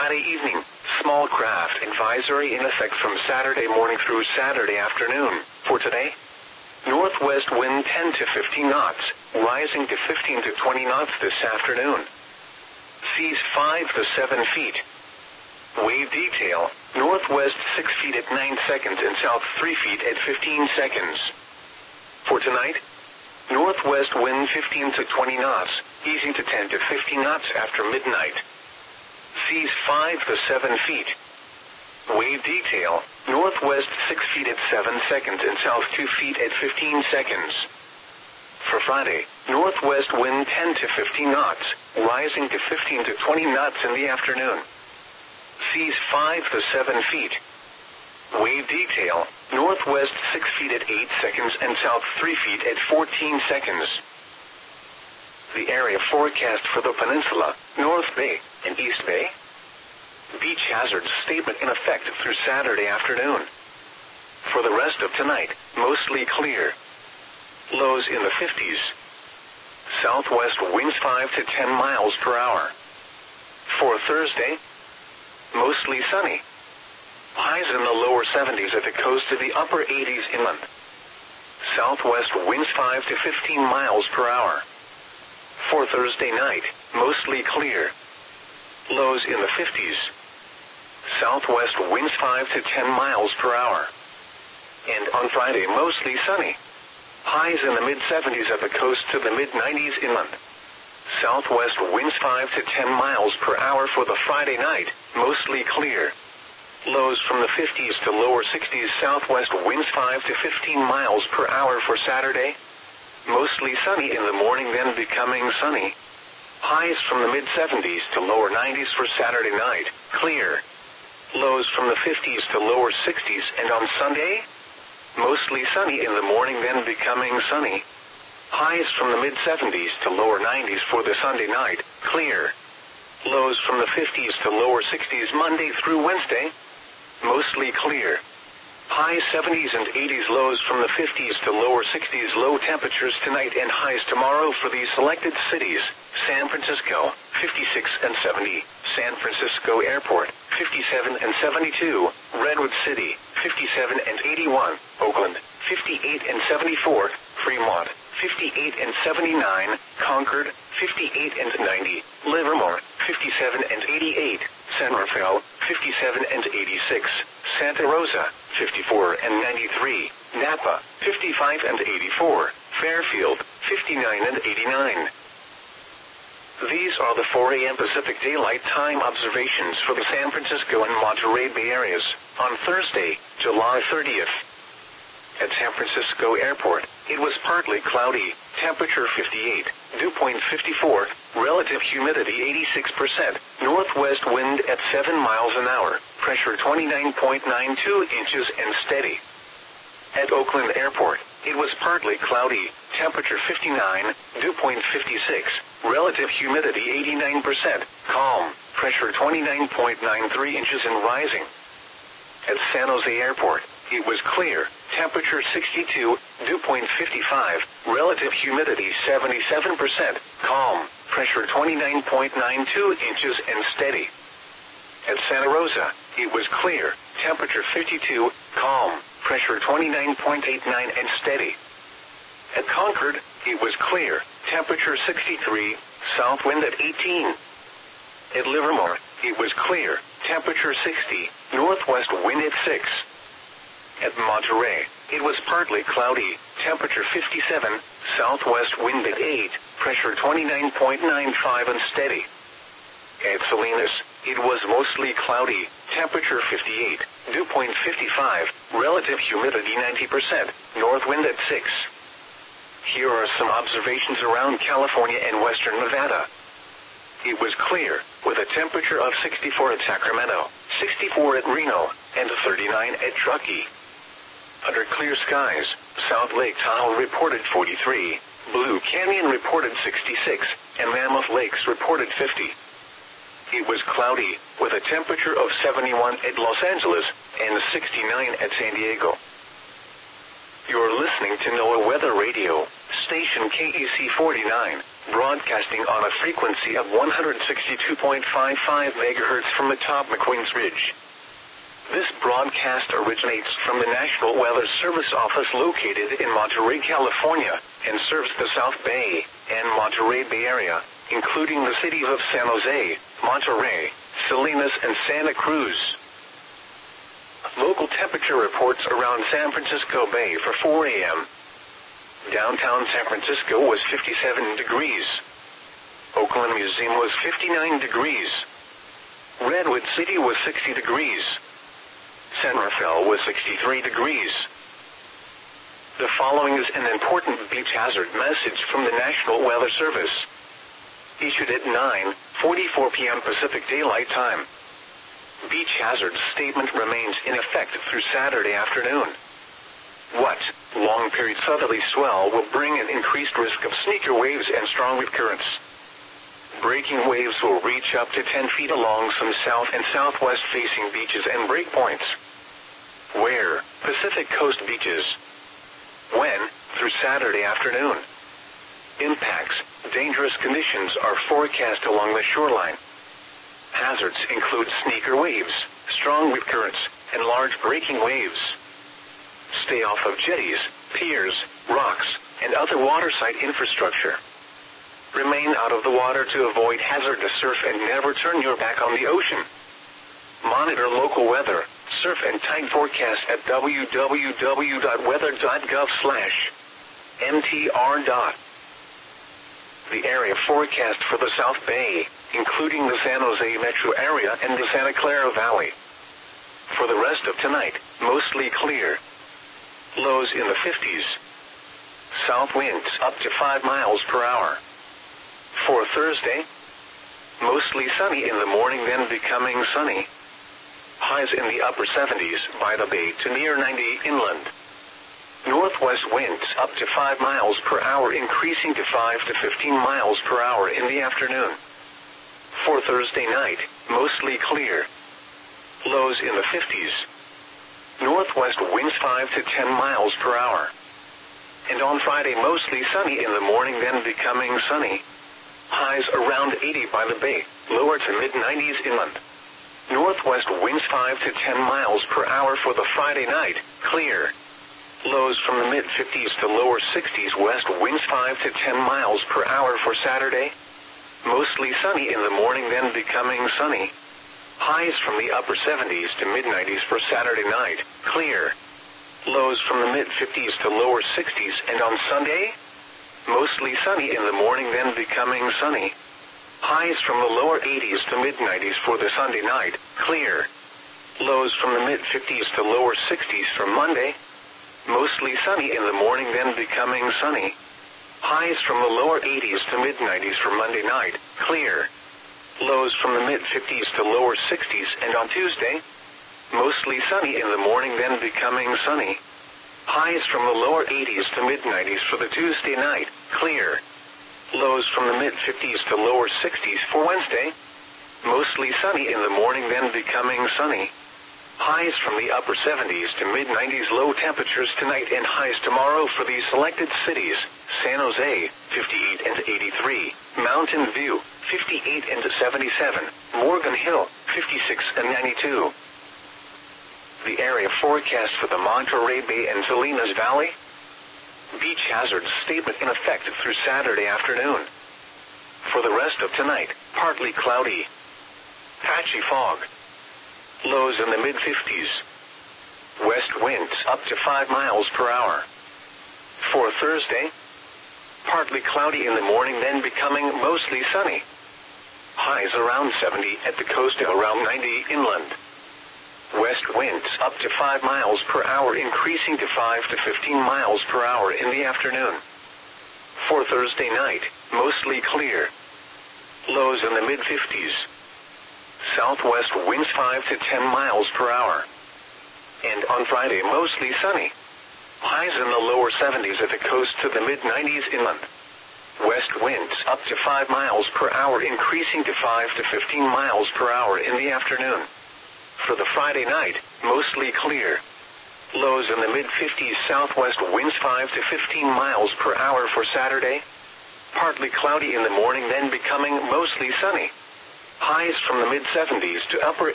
Friday evening. Small craft advisory in effect from Saturday morning through Saturday afternoon. For today, northwest wind 10 to 15 knots, rising to 15 to 20 knots this afternoon. Seas 5 to 7 feet. Wave detail, northwest 6 feet at 9 seconds and south 3 feet at 15 seconds. For tonight, northwest wind 15 to 20 knots, easing to 10 to 15 knots after midnight. Seas 5 to 7 feet. Wave detail, northwest 6 feet at 7 seconds and south 2 feet at 15 seconds. For Friday, northwest wind 10 to 15 knots, rising to 15 to 20 knots in the afternoon. Seas 5 to 7 feet. Wave detail, northwest 6 feet at 8 seconds and south 3 feet at 14 seconds. The area forecast for the peninsula, North Bay, and East Bay. Beach hazard statement in effect through Saturday afternoon. For the rest of tonight, mostly clear. Lows in the 50s. Southwest winds 5 to 10 miles per hour. For Thursday, mostly sunny. Highs in the lower 70s at the coast to the upper 80s inland. Southwest winds 5 to 15 miles per hour. For Thursday night, mostly clear. Lows in the 50s. Southwest winds 5 to 10 miles per hour. And on Friday, mostly sunny. Highs in the mid-70s at the coast to the mid-90s inland. Southwest winds 5 to 10 miles per hour for the Friday night, mostly clear. Lows from the 50s to lower 60s. Southwest winds 5 to 15 miles per hour for Saturday. Mostly sunny in the morning, then becoming sunny. Highs from the mid-70s to lower 90s for Saturday night, clear. Lows from the 50s to lower 60s, and on Sunday, mostly sunny in the morning, then becoming sunny. Highs from the mid-70s to lower 90s for the Sunday night, clear. Lows from the 50s to lower 60s Monday through Wednesday, mostly clear. Highs 70s and 80s, lows from the 50s to lower 60s. Low temperatures tonight and highs tomorrow for these selected cities: San Francisco, 56 and 70, San Francisco Airport, 57 and 72, Redwood City, 57 and 81, Oakland, 58 and 74, Fremont, 58 and 79, Concord, 58 and 90, Livermore, 57 and 88, San Rafael, 57 and 86, Santa Rosa, 54 and 93, Napa, 55 and 84, Fairfield, 59 and 89. These are the 4 a.m. Pacific Daylight Time observations for the San Francisco and Monterey Bay areas on Thursday, July 30th. At San Francisco Airport, it was partly cloudy, temperature 58, dew point 54, relative humidity 86%, northwest wind at 7 miles an hour, pressure 29.92 inches and steady. At Oakland Airport, it was partly cloudy, temperature 59, dew point 56, relative humidity 89%, calm, pressure 29.93 inches and rising. At San Jose Airport, it was clear, temperature 62, dew point 55, relative humidity 77%, calm, pressure 29.92 inches and steady. At Santa Rosa, it was clear, temperature 52, calm, pressure 29.89 and steady. At Concord, it was clear, temperature 63, south wind at 18. At Livermore, it was clear, temperature 60, northwest wind at 6. At Monterey, it was partly cloudy, temperature 57, southwest wind at 8, pressure 29.95 and steady. At Salinas, it was mostly cloudy, temperature 58, dew point 55, relative humidity 90%, north wind at 6. Here are some observations around California and western Nevada. It was clear, with a temperature of 64 at Sacramento, 64 at Reno, and 39 at Truckee. Under clear skies, South Lake Tahoe reported 43, Blue Canyon reported 66, and Mammoth Lakes reported 50. It was cloudy, with a temperature of 71 at Los Angeles, and 69 at San Diego. You're listening to NOAA Weather Radio, station KEC 49, broadcasting on a frequency of 162.55 MHz from atop McQueen's Ridge. This broadcast originates from the National Weather Service office located in Monterey, California, and serves the South Bay and Monterey Bay Area, including the cities of San Jose, Monterey, Salinas, and Santa Cruz. Local temperature reports around San Francisco Bay for 4 a.m. Downtown San Francisco was 57 degrees. Oakland Museum was 59 degrees. Redwood City was 60 degrees. San Rafael was 63 degrees. The following is an important beach hazard message from the National Weather Service. Issued at 9:44 p.m. Pacific Daylight Time. Beach hazard statement remains in effect through Saturday afternoon. What? Long-period southerly swell will bring an increased risk of sneaker waves and strong wind currents. Breaking waves will reach up to 10 feet along some south and southwest facing beaches and breakpoints. Where? Pacific Coast beaches. When? Through Saturday afternoon. Impacts. Dangerous conditions are forecast along the shoreline. Hazards include sneaker waves, strong wind currents, and large breaking waves. Stay off of jetties, piers, rocks, and other waterside infrastructure. Remain out of the water to avoid hazardous surf and never turn your back on the ocean. Monitor local weather, surf and tide forecast at www.weather.gov/mtr. The area forecast for the South Bay, including the San Jose metro area and the Santa Clara Valley. For the rest of tonight, mostly clear. Lows in the 50s. South winds up to 5 miles per hour. For Thursday, mostly sunny in the morning, then becoming sunny. Highs in the upper 70s by the bay to near 90 inland. Northwest winds up to 5 miles per hour, increasing to 5 to 15 miles per hour in the afternoon. For Thursday night, mostly clear. Lows in the 50s. Northwest winds 5 to 10 miles per hour. And on Friday, mostly sunny in the morning, then becoming sunny. Highs around 80 by the bay, lower to mid-90s inland. Northwest winds 5 to 10 miles per hour for the Friday night, clear. Lows from the mid-50s to lower 60s. West winds 5 to 10 miles per hour for Saturday. Mostly sunny in the morning, then becoming sunny. Highs from the upper 70s to mid-90s for Saturday night, clear. Lows from the mid-50s to lower 60s. And on Sunday, mostly sunny in the morning, then becoming sunny. Highs from the lower 80s to mid-90s for the Sunday night, clear. Lows from the mid-50s to lower 60s for Monday. Mostly sunny in the morning, then becoming sunny. Highs from the lower 80s to mid-90s for Monday night, clear. Lows from the mid-50s to lower 60s. And on Tuesday, mostly sunny in the morning, then becoming sunny. Highs from the lower 80s to mid-90s for the Tuesday night, clear. Lows from the mid-50s to lower 60s for Wednesday. Mostly sunny in the morning, then becoming sunny. Highs from the upper 70s to mid-90s. Low temperatures tonight and highs tomorrow for these selected cities: San Jose, 58 and 83, Mountain View, 58 and 77, Morgan Hill, 56 and 92. The area forecast for the Monterey Bay and Salinas Valley. Beach hazard statement in effect through Saturday afternoon. For the rest of tonight, partly cloudy. Patchy fog. Lows in the mid-50s. West winds up to 5 miles per hour. For Thursday, partly cloudy in the morning, then becoming mostly sunny. Highs around 70 at the coast and around 90 inland. West winds up to 5 miles per hour, increasing to 5 to 15 miles per hour in the afternoon. For Thursday night, mostly clear. Lows in the mid-50s. Southwest winds 5 to 10 miles per hour. And on Friday, mostly sunny. Highs in the lower 70s at the coast to the mid-90s inland. West winds up to 5 miles per hour, increasing to 5 to 15 miles per hour in the afternoon. For the Friday night, mostly clear. Lows in the mid-50s. Southwest winds 5 to 15 miles per hour for Saturday. partly cloudy in the morning, then becoming mostly sunny. Highs from the mid-70s to upper